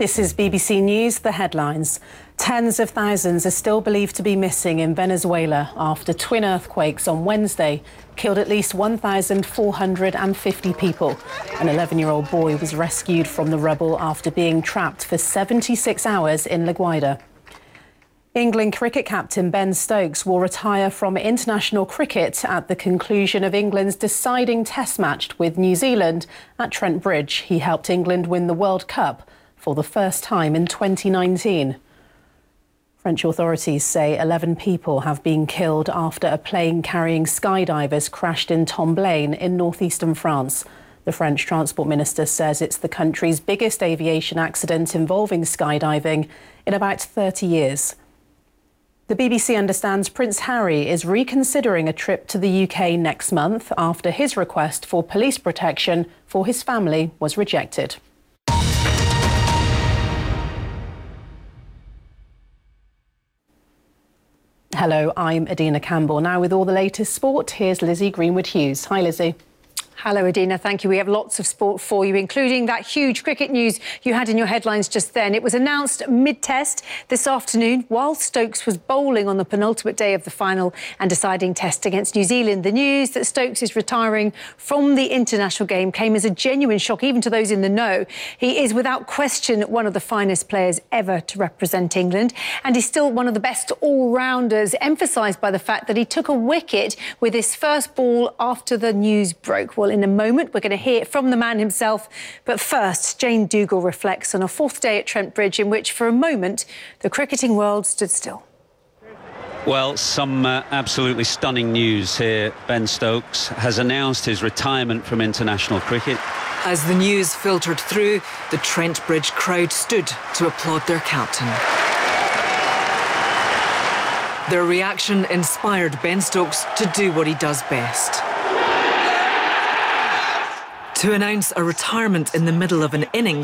This is BBC News, the headlines. Tens of thousands are still believed to be missing in Venezuela after twin earthquakes on Wednesday killed at least 1,450 people. An 11-year-old boy was rescued from the rubble after being trapped for 76 hours in La Guaira. England cricket captain Ben Stokes will retire from international cricket at the conclusion of England's deciding test match with New Zealand at Trent Bridge. He helped England win the World Cup for the first time in 2019. French authorities say 11 people have been killed after a plane carrying skydivers crashed in Tomblaine in northeastern France. The French Transport Minister says it's the country's biggest aviation accident involving skydiving in about 30 years. The BBC understands Prince Harry is reconsidering a trip to the UK next month after his request for police protection for his family was rejected. Hello, I'm Adina Campbell. Now with all the latest sport, here's Lizzie Greenwood-Hughes. Hi, Lizzie. Hello, Adina. Thank you. We have lots of sport for you, including that huge cricket news you had in your headlines just then. It was announced mid-test this afternoon while Stokes was bowling on the penultimate day of the final and deciding test against New Zealand. The news that Stokes is retiring from the international game came as a genuine shock, even to those in the know. He is without question one of the finest players ever to represent England, and he's still one of the best all-rounders, emphasised by the fact that he took a wicket with his first ball after the news broke. Well, in a moment, we're going to hear from the man himself. But first, Jane Dougal reflects on a fourth day at Trent Bridge in which, for a moment, the cricketing world stood still. Well, some absolutely stunning news here. Ben Stokes has announced his retirement from international cricket. As the news filtered through, the Trent Bridge crowd stood to applaud their captain. Their reaction inspired Ben Stokes to do what he does best. To announce a retirement in the middle of an innings